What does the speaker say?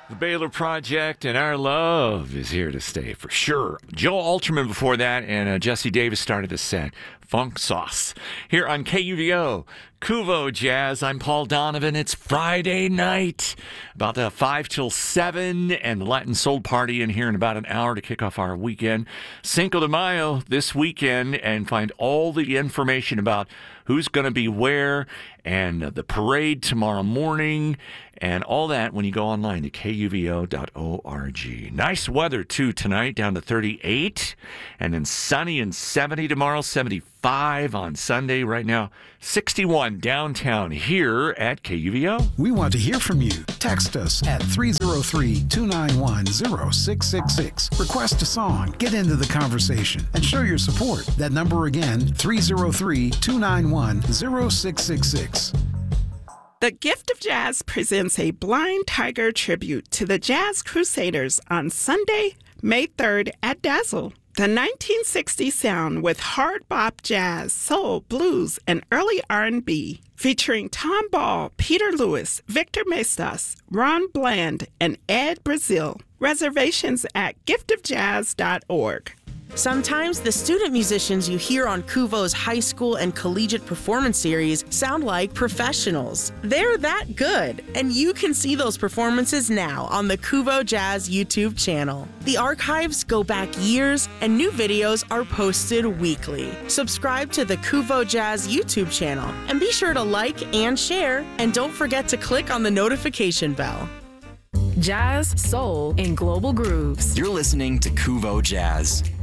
The Baylor Project and Our Love is here to stay for sure. Joel Alterman before that, and Jesse Davis started the set. Funk Sauce. Here on KUVO, Kuvo Jazz. I'm Paul Donovan. It's Friday night, about 5 till 7, and the Latin Soul Party in here in about an hour to kick off our weekend. Cinco de Mayo this weekend, and find all the information about who's going to be where and the parade tomorrow morning and all that when you go online to kuvo.org. Nice weather, too, tonight, down to 38, and then sunny and 70 tomorrow, 75 on Sunday. Right now, 61 downtown here at KUVO. We want to hear from you. Text us at 303-291-0666. Request a song, get into the conversation, and show your support. That number again, 303-291-0666. The Gift of Jazz presents a Blind Tiger tribute to the Jazz Crusaders on Sunday, May 3rd at Dazzle. The 1960s sound with hard bop jazz, soul, blues, and early R&B, featuring Tom Ball, Peter Lewis, Victor Mestas, Ron Bland, and Ed Brazil. Reservations at giftofjazz.org. Sometimes the student musicians you hear on Kuvo's high school and collegiate performance series sound like professionals. They're that good, and you can see those performances now on the Kuvo Jazz YouTube channel. The archives go back years, and new videos are posted weekly. Subscribe to the Kuvo Jazz YouTube channel, and be sure to like and share, and don't forget to click on the notification bell. Jazz, soul, and global grooves. You're listening to Kuvo Jazz.